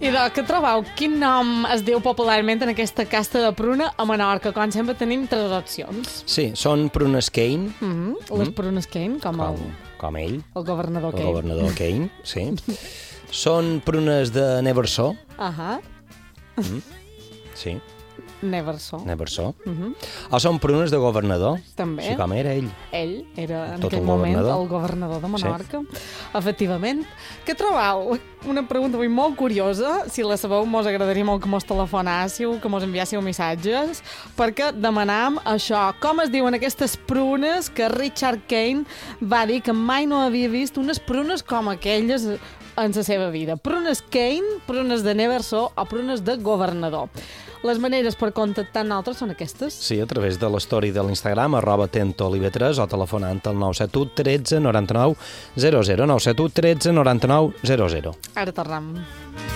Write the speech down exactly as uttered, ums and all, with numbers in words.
I de què trobeu? Quin nom es diu popularment en aquesta casta de pruna a Menorca? Com sempre tenim tres opcions. Sí, són prunes Kane. Mm-hmm. Les prunes Kane, com, Com, el, com ell, el governador el Kane. governador Kane, sí. Són prunes de Neverso. Ahà, Mm. Sí, never so. Neverso. Mhm. O són prunes de governador. També. Sí, com era ell. Ell era en Tot aquell un moment governador. el governador de Menorca. Sí. Efectivament. Què trobeu? Una pregunta avui molt curiosa. Si la sabeu, mos agradaria molt que mos telefonássiu, que mos enviássiu missatges, perquè demanam això. Com es diuen aquestes prunes que Richard Kane va dir que mai no havia vist unes prunes com aquelles en la seva vida? Prunes Kane, prunes de Neverso o prunes de governador. Les maneres per contactar amb nosaltres són aquestes? Sí, a través de l'story de l'Instagram, arroba tentolive tres, o telefonant al nou set u tretze noranta-nou zero zero, nou set u tretze noranta-nou zero zero. Ara tornem.